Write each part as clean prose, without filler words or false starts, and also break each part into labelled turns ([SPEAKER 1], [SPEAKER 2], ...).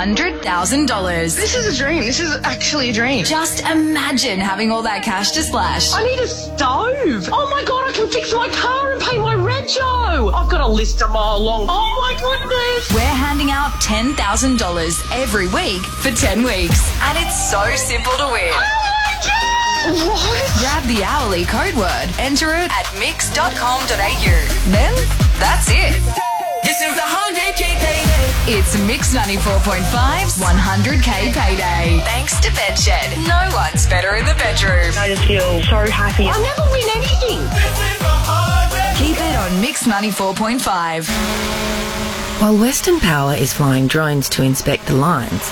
[SPEAKER 1] $100,000.
[SPEAKER 2] This is a dream. This is actually a dream.
[SPEAKER 1] Just imagine having all that cash to splash.
[SPEAKER 2] I need a stove. Oh my God, I can fix my car and pay my rego. I've got a list a mile long. Oh my goodness.
[SPEAKER 1] We're handing out $10,000 every week for 10 weeks. And it's so simple to win.
[SPEAKER 2] What?
[SPEAKER 1] Grab the hourly code word, enter it at mix.com.au. Then that's it.
[SPEAKER 3] This is the 100K payday.
[SPEAKER 1] It's Mix 94.5's 100K payday. Thanks to Bedshed. No one's better in the bedroom.
[SPEAKER 2] I just feel so happy. I'll never win anything.
[SPEAKER 1] Keep it on Mix 94.5.
[SPEAKER 4] While Western Power is flying drones to inspect the lines,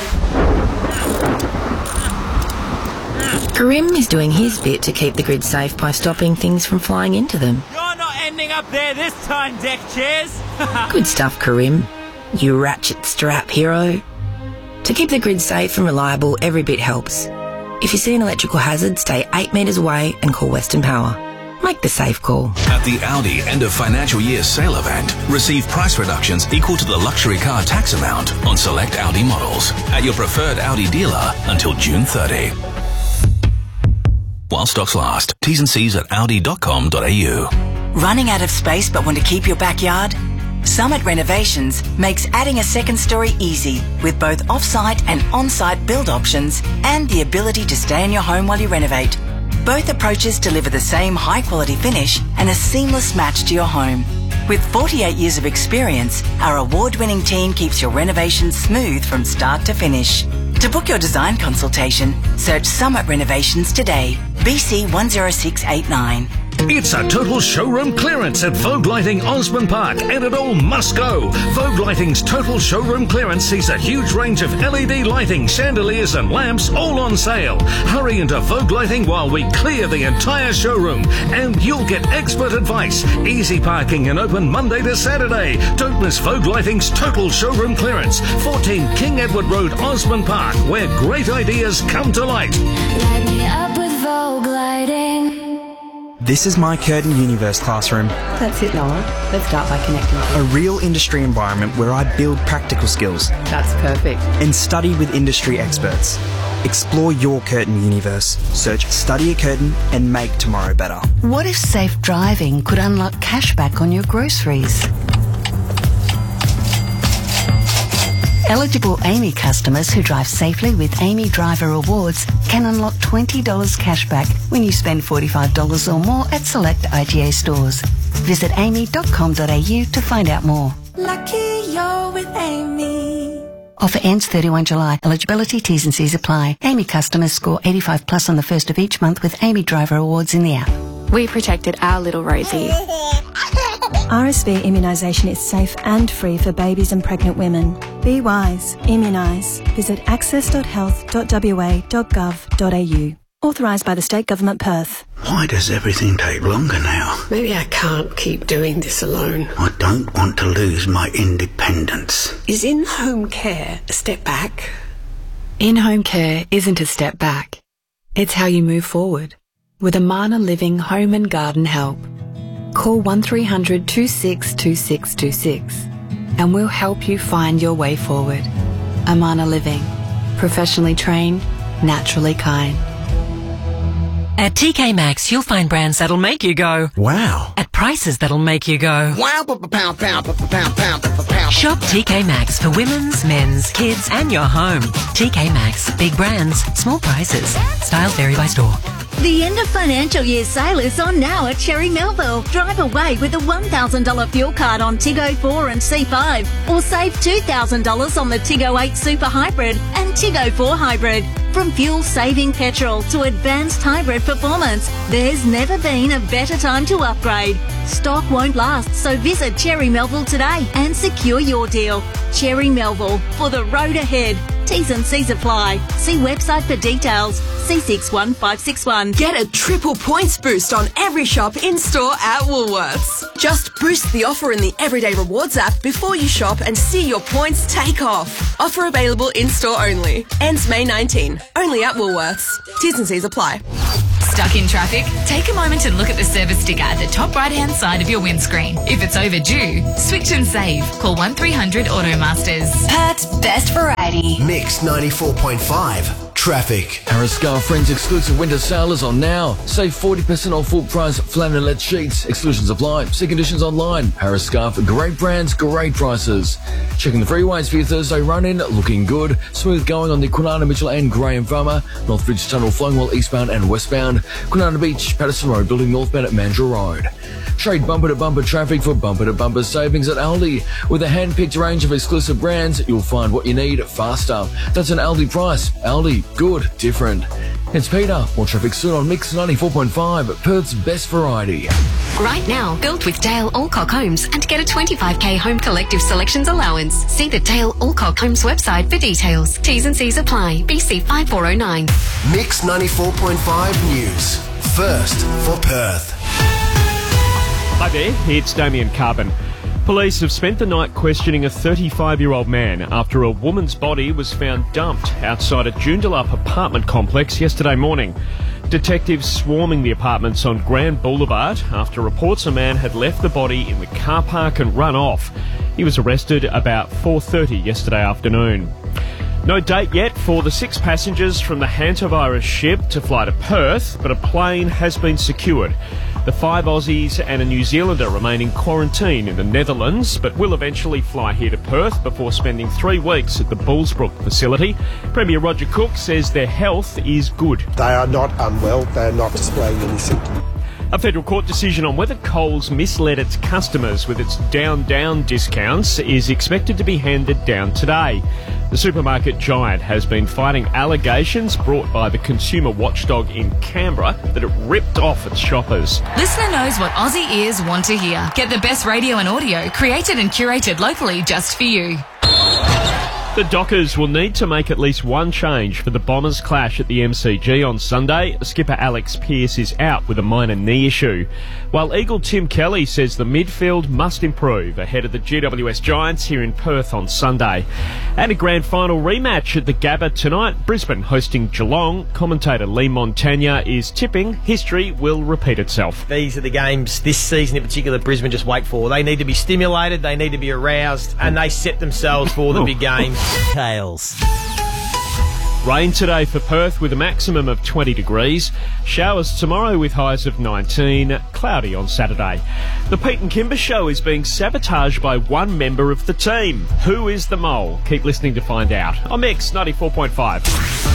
[SPEAKER 4] Karim is doing his bit to keep the grid safe by stopping things from flying into them.
[SPEAKER 5] You're not ending up there this time, deck chairs.
[SPEAKER 4] Good stuff, Karim. You ratchet strap hero. To keep the grid safe and reliable, every bit helps. If you see an electrical hazard, stay 8 metres away and call Western Power. Make the safe call.
[SPEAKER 6] At the Audi end of financial year sale event, receive price reductions equal to the luxury car tax amount on select Audi models at your preferred Audi dealer until June 30. While stocks last. T's and C's at audi.com.au.
[SPEAKER 7] Running out of space but want to keep your backyard? Summit Renovations makes adding a second story easy with both off-site and on-site build options and the ability to stay in your home while you renovate. Both approaches deliver the same high-quality finish and a seamless match to your home. With 48 years of experience, our award-winning team keeps your renovations smooth from start to finish. To book your design consultation, search Summit Renovations today. BC 10689.
[SPEAKER 8] It's a total showroom clearance at Vogue Lighting Osborne Park, and it all must go. Vogue Lighting's total showroom clearance sees a huge range of LED lighting, chandeliers and lamps all on sale. Hurry into Vogue Lighting while we clear the entire showroom, and you'll get expert advice, easy parking and open Monday to Saturday. Don't miss Vogue Lighting's total showroom clearance, 14 King Edward Road, Osborne Park, where great ideas come to light.
[SPEAKER 9] Light me up with Vogue Lighting.
[SPEAKER 10] This is my Curtin Universe classroom.
[SPEAKER 11] That's it, Noah. Let's start by connecting.
[SPEAKER 10] A real industry environment where I build practical skills.
[SPEAKER 11] That's perfect.
[SPEAKER 10] And study with industry experts. Explore your Curtin universe. Search Study at Curtin and make tomorrow better.
[SPEAKER 12] What if safe driving could unlock cashback on your groceries? Eligible AAMI customers who drive safely with AAMI Driver Rewards can unlock $20 cashback when you spend $45 or more at select IGA stores. Visit aami.com.au to find out more.
[SPEAKER 9] Lucky you're with Amy.
[SPEAKER 12] Offer ends 31 July. Eligibility, T's and C's apply. AAMI customers score 85 plus on the first of each month with AAMI Driver Awards in the app.
[SPEAKER 13] We protected our little Rosie.
[SPEAKER 14] RSV immunisation is safe and free for babies and pregnant women. Be wise. Immunise. Visit access.health.wa.gov.au. Authorised by the State Government, Perth.
[SPEAKER 15] Why does everything take longer now?
[SPEAKER 16] Maybe I can't keep doing this alone.
[SPEAKER 15] I don't want to lose my independence.
[SPEAKER 16] Is in-home care a step back?
[SPEAKER 17] In-home care isn't a step back. It's how you move forward. With Amana Living Home and Garden Help. Call 1300 262626 and we'll help you find your way forward. Amana Living. Professionally trained, naturally kind.
[SPEAKER 18] At TK Maxx, you'll find brands that'll make you go,
[SPEAKER 15] wow.
[SPEAKER 18] At prices that'll make you go,
[SPEAKER 3] wow.
[SPEAKER 18] Shop TK Maxx for women's, men's, kids and your home. TK Maxx. Big brands, small prices. Styles vary by store.
[SPEAKER 19] The end of financial year sale is on now at Cherry Melville. Drive away with a $1,000 fuel card on Tiggo 4 and C5, or save $2,000 on the Tiggo 8 Super Hybrid and Tiggo 4 Hybrid. From fuel-saving petrol to advanced hybrid performance, there's never been a better time to upgrade. Stock won't last, so visit Cherry Melville today and secure your deal. Cherry Melville, for the road ahead. T's and C's apply. See website for details. C61561.
[SPEAKER 20] Get a triple points boost on every shop in-store at Woolworths. Just boost the offer in the Everyday Rewards app before you shop and see your points take off. Offer available in-store only. Ends May 19. Only at Woolworths. T's and C's apply.
[SPEAKER 1] Stuck in traffic? Take a moment and look at the service sticker at the top right-hand side of your windscreen. If it's overdue, switch and save. Call 1300 Automasters.
[SPEAKER 19] Perth's best variety.
[SPEAKER 21] Mix 94.5. Traffic.
[SPEAKER 22] Harris Scarf Friends exclusive winter sale is on now. Save 40% off full price flannelette sheets. Exclusions apply. See conditions online. Harris Scarf, great brands, great prices. Checking the freeways for your Thursday run-in, looking good. Smooth going on the Kwinana, Mitchell and Graham Farmer. Northbridge Tunnel flowing well eastbound and westbound. Kwinana Beach, Patterson Road, building northbound at Mandurah Road. Trade bumper-to-bumper traffic for bumper-to-bumper savings at Aldi. With a hand-picked range of exclusive brands, you'll find what you need faster. That's an Aldi price. Aldi, good, different. It's Peter. More traffic soon on Mix 94.5, Perth's best variety.
[SPEAKER 23] Right now, build with Dale Alcock Homes and get a 25k home collective selections allowance. See the Dale Alcock Homes website for details. T's and C's apply. BC 5409.
[SPEAKER 21] Mix 94.5 News. First for Perth.
[SPEAKER 24] Hi there, it's Damien Carbon. Police have spent the night questioning a 35-year-old man after a woman's body was found dumped outside a Joondalup apartment complex yesterday morning. Detectives swarming the apartments on Grand Boulevard after reports a man had left the body in the car park and run off. He was arrested about 4:30 yesterday afternoon. No date yet for the 6 passengers from the hantavirus ship to fly to Perth, but a plane has been secured. The 5 Aussies and a New Zealander remain in quarantine in the Netherlands, but will eventually fly here to Perth before spending 3 weeks at the Bullsbrook facility. Premier Roger Cook says their health is good.
[SPEAKER 25] They are not unwell. They are not displaying any symptoms.
[SPEAKER 24] A federal court decision on whether Coles misled its customers with its down discounts is expected to be handed down today. The supermarket giant has been fighting allegations brought by the consumer watchdog in Canberra that it ripped off its shoppers.
[SPEAKER 1] Listener knows what Aussie ears want to hear. Get the best radio and audio created and curated locally just for you.
[SPEAKER 24] The Dockers will need to make at least one change for the Bombers clash at the MCG on Sunday. Skipper Alex Pearce is out with a minor knee issue, while Eagle Tim Kelly says the midfield must improve ahead of the GWS Giants here in Perth on Sunday. And a grand final rematch at the Gabba tonight. Brisbane hosting Geelong. Commentator Lee Montagna is tipping history will repeat itself.
[SPEAKER 26] These are the games this season in particular Brisbane just wait for. They need to be stimulated, they need to be aroused, and they set themselves for the big games. Tails.
[SPEAKER 24] Rain today for Perth with a maximum of 20 degrees. Showers tomorrow with highs of 19. Cloudy on Saturday. The Pete and Kimber Show is being sabotaged by one member of the team. Who is the mole? Keep listening to find out. On Mix 94.5.